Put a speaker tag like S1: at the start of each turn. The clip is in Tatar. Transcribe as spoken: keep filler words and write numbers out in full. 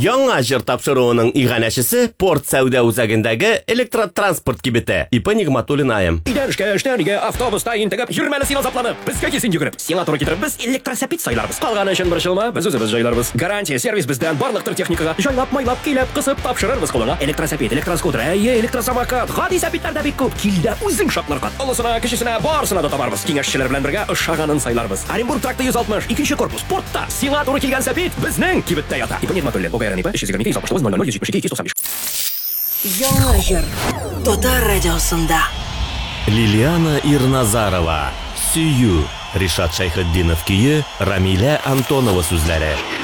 S1: Яңа җыр тапшыруының иганәчесе порт сәүдә үзәгендәге электротранспорт кибете. Ипа Нигъматуллин айым.
S2: Идән эшкә, эштән өйгә, автобуста интегеп, йөрмәле син азапланып. Безгә кисен йөгереп, сиңа туры китереп, без электросәпит сайларбыз. Калганы өчен борчылма, без үзебез җайларбыз. Гарантия сервис бездән барлык төр техникага җайлап, майлап, килеп, кысып тапшырырбыз кулыңа. Электросәпит, электроскутер, әйе, электросамокат, гади сәпитләр дә бик күп. Килдә үзең шатларга. Олысына, кечесенә, барысына да табарбыз. Киңәшчеләр белән бергә ошаганын сайларбыз. Оренбург тракты йөз алтмыш, икенче корпус, портта. Сиңа туры килгән сәпит безнең кибеттә ята. Ипа Нигъматуллин, ОГРН ИП өч йөз егерме ике йөз алтмыш тугыз ноль ноль йөз җитмеш ике ике йөз туксан биш.
S3: Яңа җыр Татар радиосында.
S1: Лилиана Ирназарова. Сөю. Ришат Шайхетдинов көе, Рамилә Антонова сүзләре.